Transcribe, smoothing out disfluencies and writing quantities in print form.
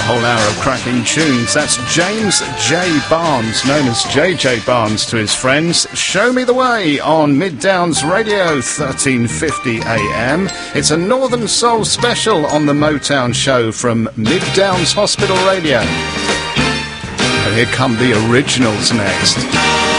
whole hour of cracking tunes. That's James J. Barnes, known as JJ Barnes to his friends. Show Me the Way on Mid Downs Radio, 1350 AM. It's a Northern Soul special on the Motown show from Mid Downs Hospital Radio. And here come the originals next.